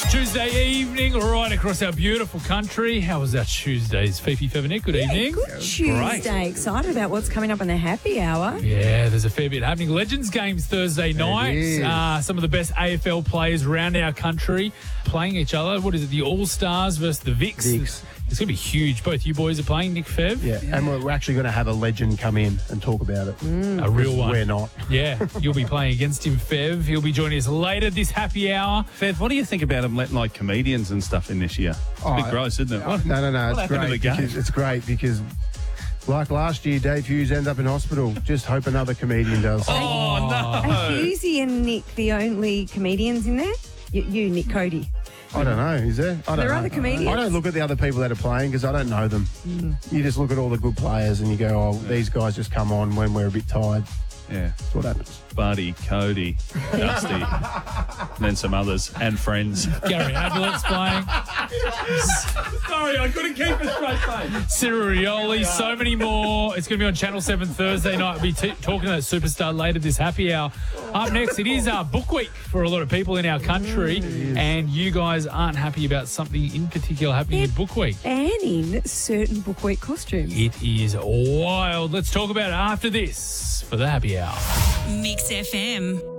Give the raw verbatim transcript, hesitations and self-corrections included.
Tuesday evening, right across our beautiful country. How was our Tuesdays? Fifi, Fev, Nick, good Yeah, evening. good Tuesday. Excited about what's coming up in the happy hour. Yeah, there's a fair bit happening. Legends games Thursday night. is. Uh, some of the best A F L players around our country playing each other. What is it? The All-Stars versus the Vicks. Vicks. It's going to be huge. Both you boys are playing, Nick, Fev. Yeah, and we're we're actually going to have a legend come in and talk about it. A real one. We're not. Yeah, you'll be playing against him, Fev. He'll be joining us later this happy hour. Fev, what do you think about them letting like comedians and stuff in this year? It's a Oh, bit gross, isn't it? What, No, no, no. what It's happened to great. the game? Because, it's great because, like last year, Dave Hughes ends up in hospital. Just hope another comedian does. Oh, Are no. Hughesy and Nick the only comedians in there? You, you Nick Cody. I don't know. Is there? I don't There are know. other comedians? I don't look at the other people that are playing because I don't know them. You just look at all the good players and you go, oh, these guys just come on when we're a bit tired. Yeah. That's what happens. Buddy, Cody, Dusty, and then some others and friends. Gary Adlet's playing. Sorry, I couldn't keep a straight face. Cyril Rioli, so many more. It's going to be on Channel seven Thursday night. We'll be t- talking to that superstar later this happy hour. Up next, it is our book week for a lot of people in our country, and you guys aren't happy about something in particular happening in book week. Banning certain book week costumes. It is wild. Let's talk about it after this for the happy hour. Mix F M.